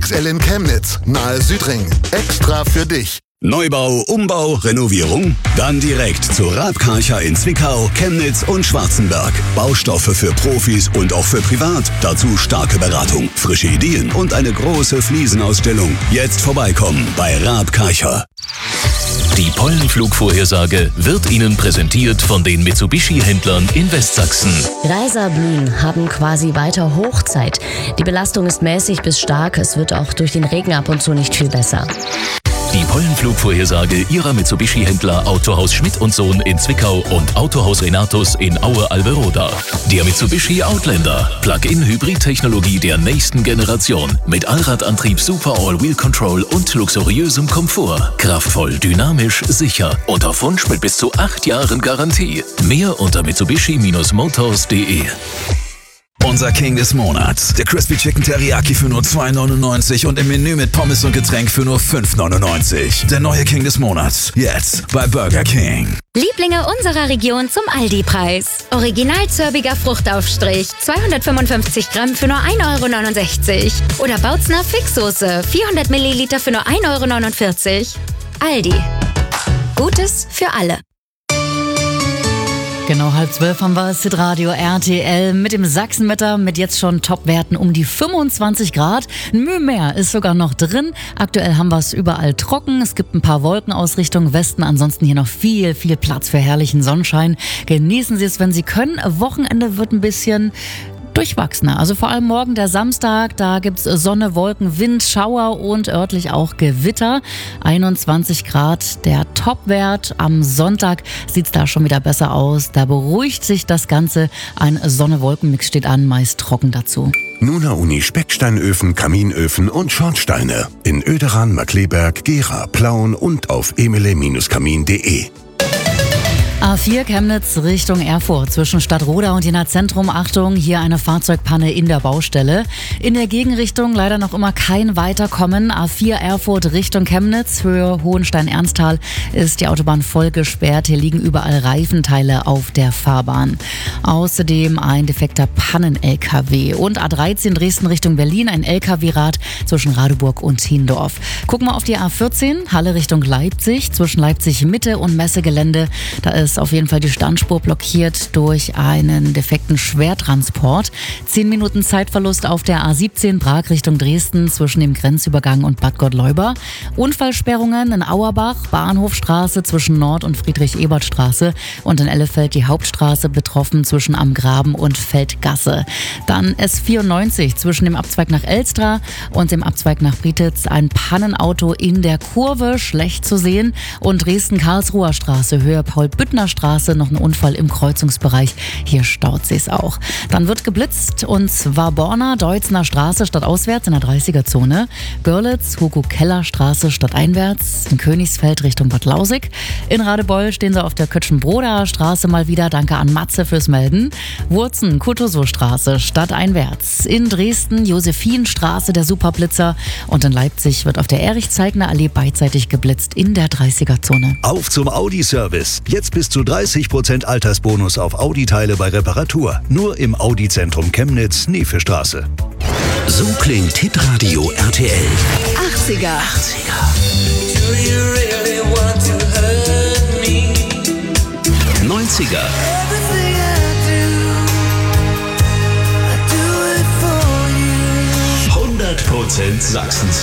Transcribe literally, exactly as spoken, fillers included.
X L in Chemnitz, nahe Südring. Extra für dich. Neubau, Umbau, Renovierung? Dann direkt zu Raab Karcher in Zwickau, Chemnitz und Schwarzenberg. Baustoffe für Profis und auch für privat. Dazu starke Beratung, frische Ideen und eine große Fliesenausstellung. Jetzt vorbeikommen bei Raab Karcher. Die Pollenflugvorhersage wird Ihnen präsentiert von den Mitsubishi-Händlern in Westsachsen. Reiser blühen haben quasi weiter Hochzeit. Die Belastung ist mäßig bis stark. Es wird auch durch den Regen ab und zu nicht viel besser. Die Pollenflugvorhersage Ihrer Mitsubishi-Händler Autohaus Schmidt und Sohn in Zwickau und Autohaus Renatus in Aue-Alberoda. Der Mitsubishi Outlander. Plug-in-Hybrid-Technologie der nächsten Generation. Mit Allradantrieb, Super All-Wheel Control und luxuriösem Komfort. Kraftvoll, dynamisch, sicher und auf Wunsch mit bis zu acht Jahren Garantie. Mehr unter mitsubishi Motors punkt de. Unser King des Monats. Der Crispy Chicken Teriyaki für nur zwei neunundneunzig und im Menü mit Pommes und Getränk für nur fünf neunundneunzig. Der neue King des Monats. Jetzt bei Burger King. Lieblinge unserer Region zum Aldi-Preis. Original zörbiger Fruchtaufstrich, zweihundertfünfundfünfzig Gramm für nur ein Euro neunundsechzig. Oder Bautzner Fixsoße, vierhundert Milliliter für nur ein Euro neunundvierzig. Aldi. Gutes für alle. Genau halb zwölf haben wir Hit Radio R T L mit dem Sachsenwetter mit jetzt schon Topwerten um die fünfundzwanzig Grad. Ein Mühe mehr ist sogar noch drin. Aktuell haben wir es überall trocken. Es gibt ein paar Wolken aus Richtung Westen. Ansonsten hier noch viel, viel Platz für herrlichen Sonnenschein. Genießen Sie es, wenn Sie können. Wochenende wird ein bisschen durchwachsener. Also vor allem morgen der Samstag, da gibt's Sonne, Wolken, Wind, Schauer und örtlich auch Gewitter. einundzwanzig Grad der Topwert. Am Sonntag sieht's da schon wieder besser aus. Da beruhigt sich das Ganze. Ein Sonne-Wolken-Mix steht an, meist trocken dazu. Nuna Uni Specksteinöfen, Kaminöfen und Schornsteine. In Oederan, Markleberg, Gera, Plauen und auf emile Kamin punkt de. A vier Chemnitz Richtung Erfurt zwischen Stadtroda und Jena Zentrum. Achtung, hier eine Fahrzeugpanne in der Baustelle. In der Gegenrichtung leider noch immer kein Weiterkommen. A vier Erfurt Richtung Chemnitz, Höhe Hohenstein-Ernsthal ist die Autobahn voll gesperrt. Hier liegen überall Reifenteile auf der Fahrbahn. Außerdem ein defekter Pannen-L K W. Und A dreizehn Dresden Richtung Berlin, ein L K W-Rad zwischen Radeburg und Hiendorf. Gucken wir auf die A vierzehn, Halle Richtung Leipzig, zwischen Leipzig Mitte und Messegelände. Da ist auf jeden Fall die Standspur blockiert durch einen defekten Schwertransport. Zehn Minuten Zeitverlust auf der A siebzehn Prag Richtung Dresden zwischen dem Grenzübergang und Bad Gottleuba. Unfallsperrungen in Auerbach, Bahnhofstraße zwischen Nord- und Friedrich-Ebert-Straße und in Ellefeld die Hauptstraße betroffen zwischen Am Graben und Feldgasse. Dann S vierundneunzig zwischen dem Abzweig nach Elstra und dem Abzweig nach Brietitz. Ein Pannenauto in der Kurve, schlecht zu sehen. Und Dresden-Karlsruher Straße, Höhe Paul-Büttner Straße, noch ein Unfall im Kreuzungsbereich. Hier staut sich's auch. Dann wird geblitzt und zwar Borna, Deutzner Straße stadtauswärts in der dreißiger-Zone. Görlitz, Hugo-Keller Straße stadteinwärts. In Königsfeld Richtung Bad Lausig. In Radebeul stehen sie auf der Kötschenbroda Straße mal wieder. Danke an Matze fürs Melden. Wurzen, Kutusow Straße stadteinwärts. In Dresden, Josephinstraße der Superblitzer. Und in Leipzig wird auf der Erich-Zeigner Allee beidseitig geblitzt in der dreißiger-Zone. Auf zum Audi-Service. Jetzt bis zu dreißig Prozent Altersbonus auf Audi-Teile bei Reparatur. Nur im Audi-Zentrum Chemnitz, Neefestraße. So klingt Hitradio R T L. achtziger. achtziger. neunziger. hundert Prozent Sachsen.